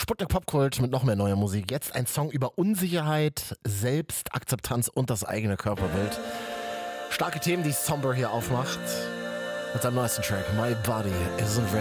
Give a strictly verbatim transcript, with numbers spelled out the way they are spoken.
Sputnik Popkult mit noch mehr neuer Musik. Jetzt ein Song über Unsicherheit, Selbstakzeptanz und das eigene Körperbild. Starke Themen, die Somber hier aufmacht. Mit seinem neuesten Track, My Body Isn't Ready.